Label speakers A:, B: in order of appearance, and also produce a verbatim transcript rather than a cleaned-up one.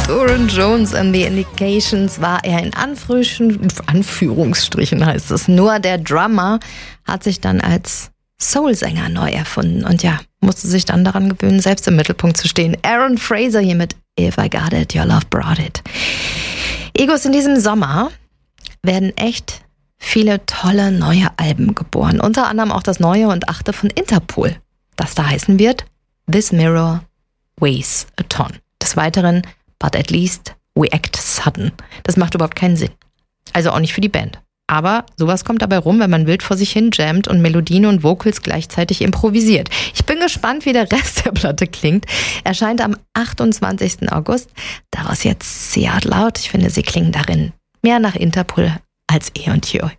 A: Burne Jones and the Indications war er in Anführungsstrichen heißt es. Nur der Drummer hat sich dann als Soul-Sänger neu erfunden und ja, musste sich dann daran gewöhnen, selbst im Mittelpunkt zu stehen. Aaron Fraser hier mit If I Got It, Your Love Brought It. Egos, in diesem Sommer werden echt viele tolle neue Alben geboren. Unter anderem auch das neue und achte von Interpol, das da heißen wird This Mirror Weighs a Ton. Des Weiteren But at least we act sudden. Das macht überhaupt keinen Sinn. Also auch nicht für die Band. Aber sowas kommt dabei rum, wenn man wild vor sich hin jammt und Melodien und Vocals gleichzeitig improvisiert. Ich bin gespannt, wie der Rest der Platte klingt. Erscheint am achtundzwanzigsten August. Daraus jetzt See Out Loud. Ich finde, sie klingen darin mehr nach Interpol als eh und je.